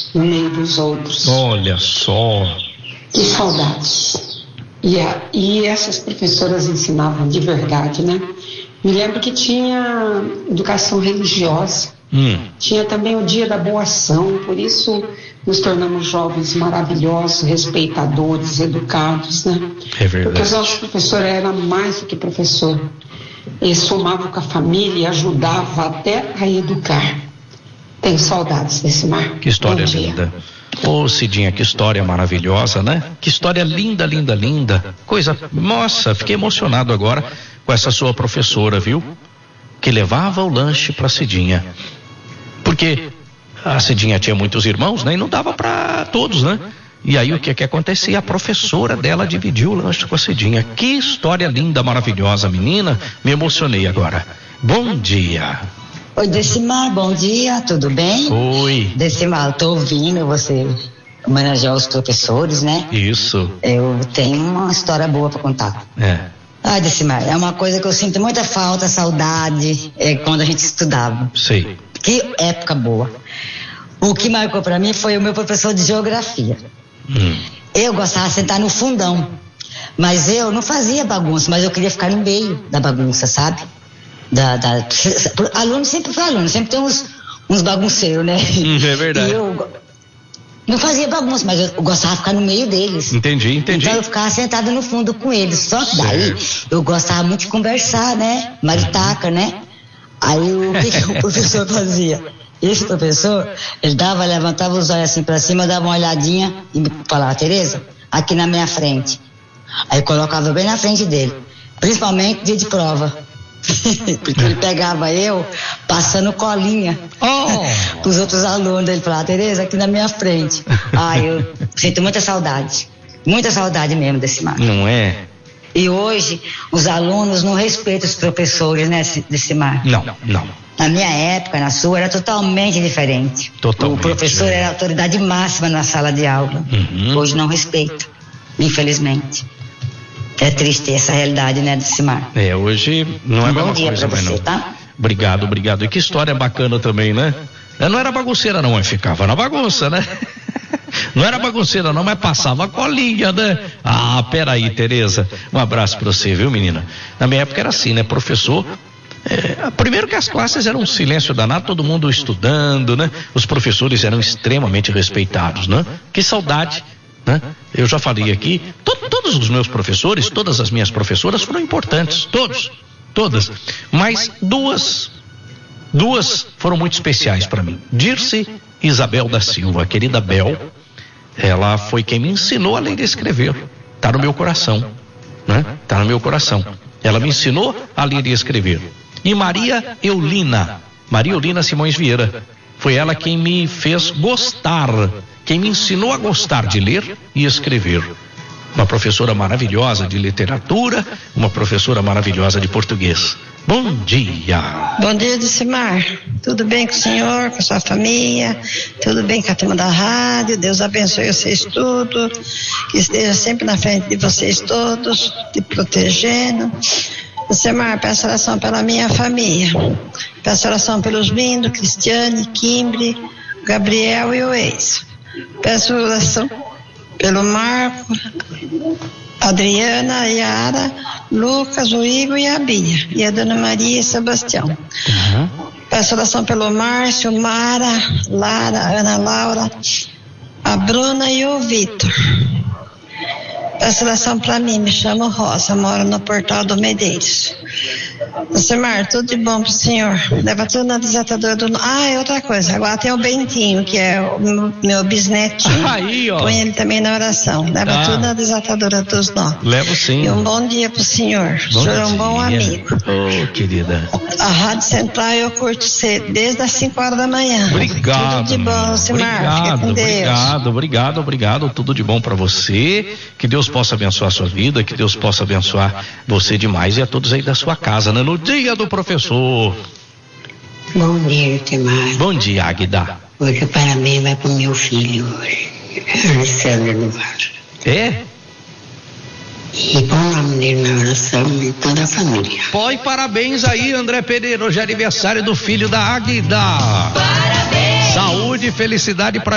no meio dos outros. Olha só. Que saudades. E essas professoras ensinavam de verdade, né? Me lembro que tinha educação religiosa, tinha também o dia da boa ação, por isso nos tornamos jovens maravilhosos, respeitadores, educados, né? É verdade. Porque os nossos professores eram mais do que professor. Eles somavam com a família e ajudavam até a educar. Tenho saudades desse mar. Que história linda. Ô, Cidinha, que história maravilhosa, né? Que história linda, linda, linda. Nossa, fiquei emocionado agora com essa sua professora, viu? Que levava o lanche pra Cidinha. Porque a Cidinha tinha muitos irmãos, né? E não dava pra todos, né? E aí o que acontecia? A professora dela dividiu o lanche com a Cidinha. Que história linda, maravilhosa, menina. Me emocionei agora. Bom dia. Oi, Decimar, bom dia, tudo bem? Oi. Decimar, eu tô ouvindo você homenagear os professores, né? Isso. Eu tenho uma história boa pra contar. Ah, Decimar, é uma coisa que eu sinto muita falta, saudade, quando a gente estudava. Sei. Que época boa. O que marcou pra mim foi o meu professor de geografia. Eu gostava de sentar no fundão, mas eu não fazia bagunça, mas eu queria ficar no meio da bagunça, sabe? Aluno sempre foi aluno, sempre tem uns bagunceiros, né? É verdade. E eu não fazia bagunça, mas eu gostava de ficar no meio deles. Entendi. Então eu ficava sentada no fundo com eles. Só que daí eu gostava muito de conversar, né? Maritaca, né? Aí o que o professor fazia? Esse professor, ele levantava os olhos assim pra cima, dava uma olhadinha e falava: Tereza, aqui na minha frente. Aí colocava bem na frente dele, principalmente dia de prova. Porque ele pegava eu passando colinha pros outros alunos. Ele falava: Tereza, aqui na minha frente. Eu sinto muita saudade mesmo desse mar. Não é? E hoje os alunos não respeitam os professores, né, desse mar. Não. Na minha época, na sua, era totalmente diferente. Totalmente. O professor era a autoridade máxima na sala de aula. Hoje não respeita, infelizmente. É triste essa realidade, né, desse mar. Hoje não é a mesma coisa, pra você, não. Tá? Obrigado. E que história bacana também, né? Não era bagunceira não, mas ficava na bagunça, né? Não era bagunceira não, mas passava a colinha, né? Peraí, Tereza. Um abraço pra você, viu, menina? Na minha época era assim, né? Professor... primeiro que as classes eram um silêncio danado, todo mundo estudando, né? Os professores eram extremamente respeitados, né? Que saudade, né? Eu já falei aqui, todos os meus professores, todas as minhas professoras foram importantes, todas, mas duas foram muito especiais para mim. Dirce Isabel da Silva, a querida Bel, ela foi quem me ensinou a ler e escrever, tá no meu coração, né? Tá no meu coração. Ela me ensinou a ler e escrever. E Maria Eulina Simões Vieira, foi ela quem me fez gostar, quem me ensinou a gostar de ler e escrever. Uma professora maravilhosa de literatura, uma professora maravilhosa de português. Bom dia. Bom dia, Decimar. Tudo bem com o senhor, com a sua família? Tudo bem com a turma da rádio? Deus abençoe vocês todos, que esteja sempre na frente de vocês todos, te protegendo. Decimar, peço oração pela minha família. Peço oração pelos lindos, Cristiane, Kimbre, Gabriel e o ex. Peço oração pelo Marco, Adriana, Yara, Lucas, o Igor e a Bia, e a Dona Maria e Sebastião. Peço oração pelo Márcio, Mara, Lara, Ana Laura, a Bruna e o Vitor. Peço oração para mim, me chamo Rosa, moro no Portal do Medeiros. Decimar, tudo de bom pro senhor. Leva tudo na desatadora do... e outra coisa, agora tem o Bentinho, que é o meu bisnetinho. Aí, ó. Põe ele também na oração. Leva tudo na desatadora dos nós. Levo sim. E um bom dia pro senhor. O senhor é um bom amigo. Querida. A Rádio Central eu curto ser desde as 5 horas da manhã. Obrigado. Tudo de bom, Decimar. Fica com Deus. Obrigado. Tudo de bom para você. Que Deus possa abençoar a sua vida, que Deus possa abençoar você demais e a todos aí da sua casa, né? No dia do professor. Bom dia, Decimar. Bom dia, Águida. Hoje o parabéns vai pro meu filho hoje, Alessandro Eduardo. É? E põe o nome dele na oração de toda a família. Põe parabéns aí, André Pereira. Hoje é aniversário do filho da Águida. Parabéns! Saúde e felicidade pra